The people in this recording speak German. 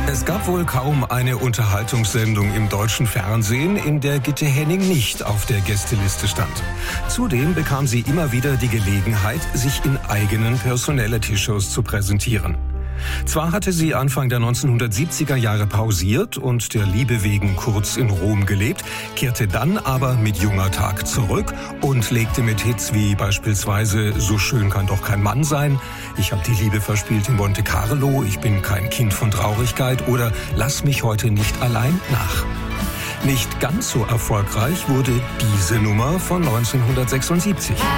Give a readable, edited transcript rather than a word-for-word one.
Es gab wohl kaum eine Unterhaltungssendung im deutschen Fernsehen, in der Gitte Henning nicht auf der Gästeliste stand. Zudem bekam sie immer wieder die Gelegenheit, sich in eigenen Personality-Shows zu präsentieren. Zwar hatte sie Anfang der 1970er Jahre pausiert und der Liebe wegen kurz in Rom gelebt, kehrte dann aber mit Junger Tag zurück und legte mit Hits wie beispielsweise So schön kann doch kein Mann sein, Ich hab die Liebe verspielt in Monte Carlo, Ich bin kein Kind von Traurigkeit oder Lass mich heute nicht allein nach. Nicht ganz so erfolgreich wurde diese Nummer von 1976.